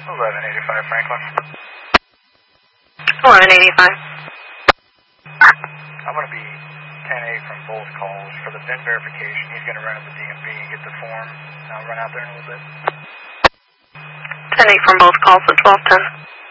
1185 Franklin. 1185. I'm going to be 10-8 from both calls. For the VIN verification, he's going to run at the DMV and get the form. And I'll run out there in a little bit. 10-8 from both calls at 1210.